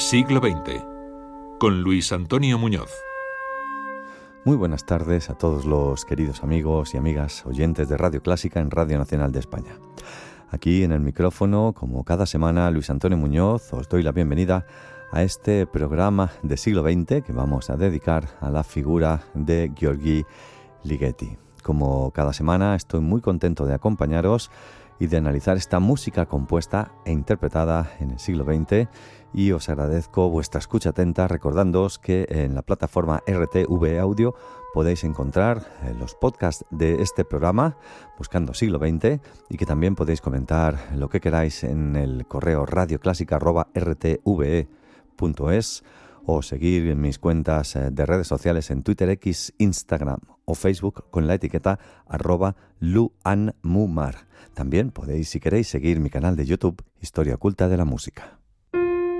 Siglo XX, con Luis Antonio Muñoz. Muy buenas tardes a todos los queridos amigos y amigas oyentes de Radio Clásica en Radio Nacional de España. Aquí en el micrófono, como cada semana, Luis Antonio Muñoz, os doy la bienvenida a este programa de siglo XX que vamos a dedicar a la figura de György Ligeti. Como cada semana, estoy muy contento de acompañaros y de analizar esta música compuesta e interpretada en el siglo XX, y os agradezco vuestra escucha atenta, recordándoos que en la plataforma RTV Audio podéis encontrar los podcasts de este programa buscando siglo XX, y que también podéis comentar lo que queráis en el correo radioclásica@rtve.es, o seguir en mis cuentas de redes sociales en Twitter, X, Instagram o Facebook con la etiqueta @luanmumar. También podéis, si queréis, seguir mi canal de YouTube Historia Oculta de la Música.